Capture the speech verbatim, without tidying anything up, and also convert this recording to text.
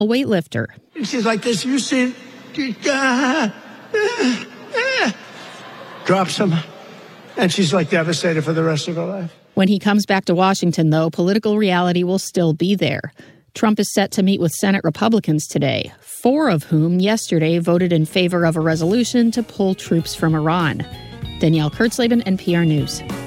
a weightlifter. She's like this. You see it? Drops him. And she's like devastated for the rest of her life. When he comes back to Washington, though, political reality will still be there. Trump is set to meet with Senate Republicans today, four of whom yesterday voted in favor of a resolution to pull troops from Iran. Danielle Kurtzleben, N P R News.